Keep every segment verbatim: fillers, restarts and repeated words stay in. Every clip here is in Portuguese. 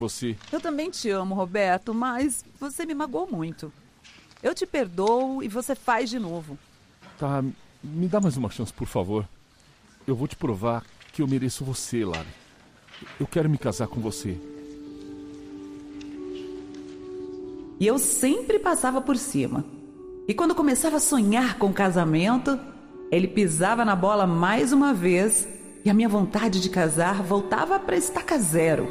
você. Eu também te amo, Roberto, mas você me magoou muito. Eu te perdoo e você faz de novo. Tá, me dá mais uma chance, por favor. Eu vou te provar que eu mereço você, Lari. Eu quero me casar com você. E eu sempre passava por cima. E quando começava a sonhar com o casamento, ele pisava na bola mais uma vez e a minha vontade de casar voltava para estaca zero.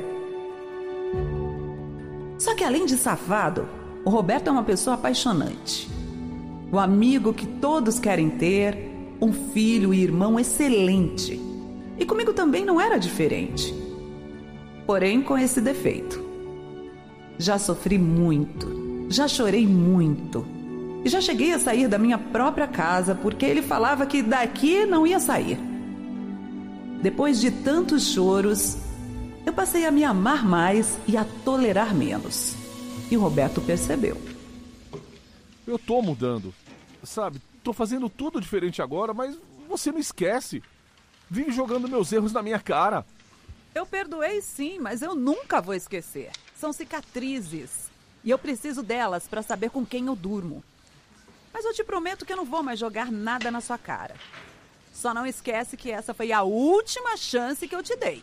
Só que além de safado, o Roberto é uma pessoa apaixonante. O amigo que todos querem ter, um filho e irmão excelente. E comigo também não era diferente. Porém, com esse defeito. Já sofri muito, já chorei muito. E já cheguei a sair da minha própria casa porque ele falava que daqui não ia sair. Depois de tantos choros, eu passei a me amar mais e a tolerar menos. E o Roberto percebeu. Eu tô mudando, sabe? Tô fazendo tudo diferente agora, mas você não esquece. Vive jogando meus erros na minha cara. Eu perdoei sim, mas eu nunca vou esquecer. São cicatrizes. E eu preciso delas para saber com quem eu durmo. Mas eu te prometo que eu não vou mais jogar nada na sua cara. Só não esquece que essa foi a última chance que eu te dei.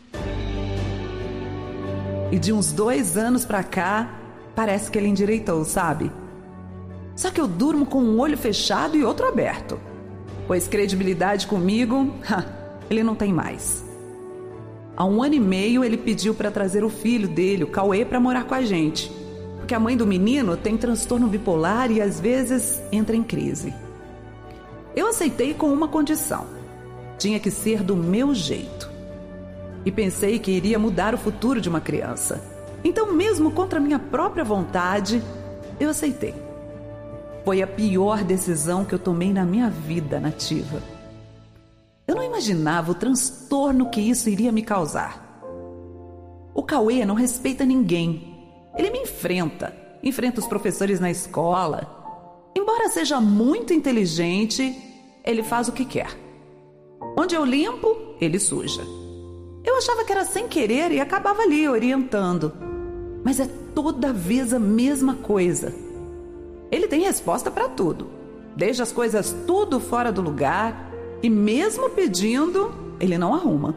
E de uns dois anos pra cá, parece que ele endireitou, sabe? Só que eu durmo com um olho fechado e outro aberto. Pois credibilidade comigo, ele não tem mais. Há um ano e meio ele pediu pra trazer o filho dele, o Cauê, pra morar com a gente. Porque a mãe do menino tem transtorno bipolar e às vezes entra em crise. Eu aceitei com uma condição. Tinha que ser do meu jeito. E pensei que iria mudar o futuro de uma criança. Então, mesmo contra minha própria vontade, eu aceitei. Foi a pior decisão que eu tomei na minha vida, Nativa. Eu não imaginava o transtorno que isso iria me causar. O Cauê não respeita ninguém. Ele me enfrenta, enfrenta os professores na escola. Embora seja muito inteligente, ele faz o que quer. Onde eu limpo, ele suja. Eu achava que era sem querer e acabava ali orientando. Mas é toda vez a mesma coisa. Ele tem resposta para tudo. Deixa as coisas tudo fora do lugar e mesmo pedindo, ele não arruma.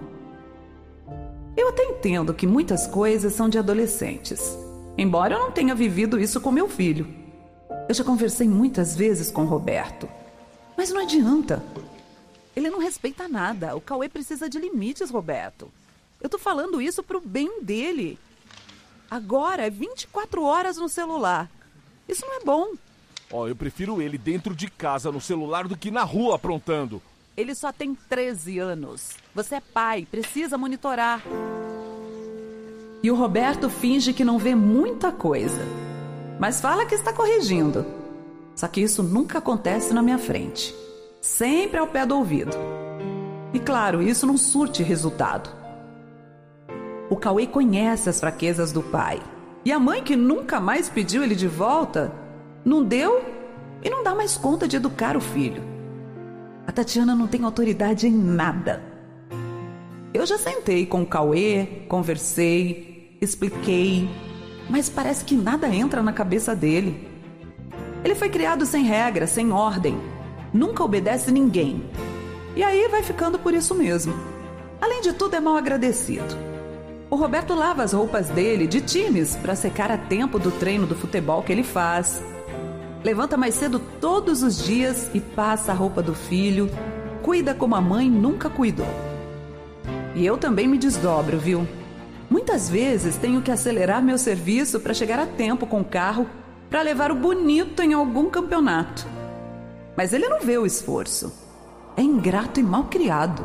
Eu até entendo que muitas coisas são de adolescentes. Embora eu não tenha vivido isso com meu filho. Eu já conversei muitas vezes com o Roberto. Mas não adianta. Ele não respeita nada. O Cauê precisa de limites, Roberto. Eu tô falando isso pro bem dele. Agora é vinte e quatro horas no celular. Isso não é bom. Ó, oh, eu prefiro ele dentro de casa no celular do que na rua aprontando. Ele só tem treze anos. Você é pai, precisa monitorar. E o Roberto finge que não vê muita coisa, mas fala que está corrigindo. Só que isso nunca acontece na minha frente. Sempre ao pé do ouvido. E claro, isso não surte resultado. O Cauê conhece as fraquezas do pai. E a mãe, que nunca mais pediu ele de volta, não deu e não dá mais conta de educar o filho. A Tatiana não tem autoridade em nada. Eu já sentei com o Cauê, conversei, expliquei, mas parece que nada entra na cabeça dele. Ele foi criado sem regra, sem ordem, nunca obedece ninguém. E aí vai ficando por isso mesmo. Além de tudo, é mal agradecido. O Roberto lava as roupas dele de times para secar a tempo do treino do futebol que ele faz. Levanta mais cedo todos os dias e passa a roupa do filho. Cuida como a mãe nunca cuidou. E eu também me desdobro, viu? Muitas vezes tenho que acelerar meu serviço para chegar a tempo com o carro para levar o bonito em algum campeonato. Mas ele não vê o esforço. É ingrato e mal criado.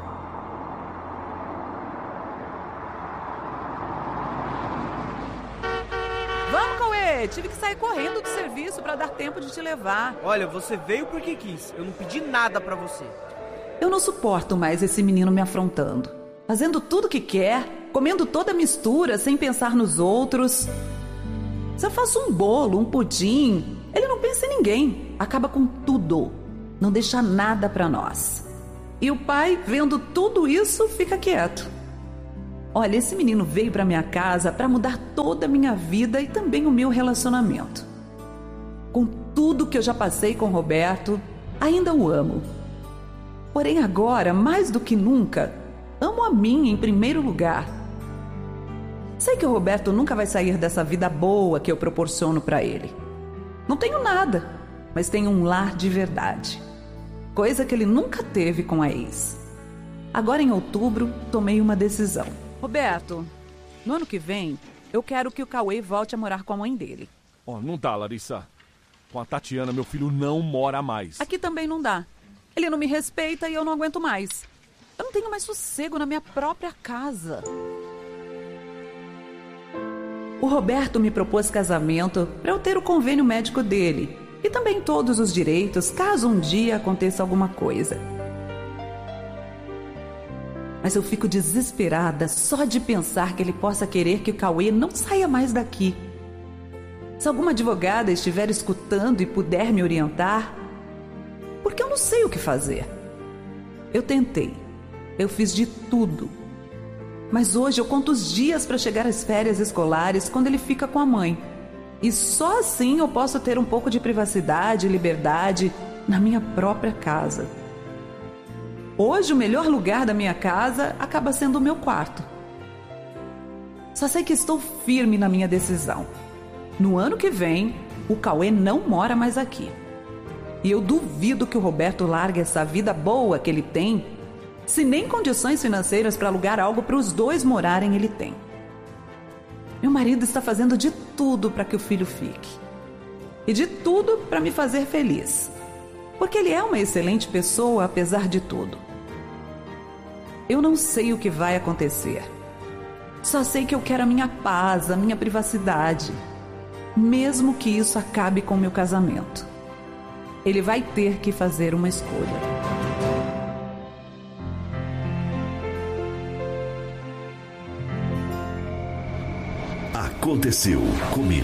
Vamos, Cauê! Tive que sair correndo do serviço para dar tempo de te levar. Olha, você veio porque quis. Eu não pedi nada para você. Eu não suporto mais esse menino me afrontando. Fazendo tudo que quer, comendo toda a mistura sem pensar nos outros. Se eu faço um bolo, um pudim, ele não pensa em ninguém. Acaba com tudo. Não deixa nada pra nós. E o pai, vendo tudo isso, fica quieto. Olha, esse menino veio para minha casa para mudar toda a minha vida e também o meu relacionamento. Com tudo que eu já passei com o Roberto, ainda o amo. Porém agora, mais do que nunca, amo a mim em primeiro lugar. Sei que o Roberto nunca vai sair dessa vida boa que eu proporciono para ele. Não tenho nada, mas tenho um lar de verdade. Coisa que ele nunca teve com a ex. Agora em outubro, tomei uma decisão. Roberto, no ano que vem, eu quero que o Cauê volte a morar com a mãe dele. Ó, oh, não dá, Larissa. Com a Tatiana, meu filho não mora mais. Aqui também não dá. Ele não me respeita e eu não aguento mais. Eu não tenho mais sossego na minha própria casa. O Roberto me propôs casamento para eu ter o convênio médico dele e também todos os direitos caso um dia aconteça alguma coisa. Mas eu fico desesperada só de pensar que ele possa querer que o Cauê não saia mais daqui. Se alguma advogada estiver escutando e puder me orientar, porque eu não sei o que fazer. Eu tentei, eu fiz de tudo. Mas hoje eu conto os dias para chegar às férias escolares quando ele fica com a mãe. E só assim eu posso ter um pouco de privacidade e liberdade na minha própria casa. Hoje o melhor lugar da minha casa acaba sendo o meu quarto. Só sei que estou firme na minha decisão. No ano que vem, o Cauê não mora mais aqui. E eu duvido que o Roberto largue essa vida boa que ele tem, se nem condições financeiras para alugar algo para os dois morarem ele tem. Meu marido está fazendo de tudo para que o filho fique. E de tudo para me fazer feliz. Porque ele é uma excelente pessoa, apesar de tudo. Eu não sei o que vai acontecer. Só sei que eu quero a minha paz, a minha privacidade. Mesmo que isso acabe com o meu casamento. Ele vai ter que fazer uma escolha. Aconteceu comigo.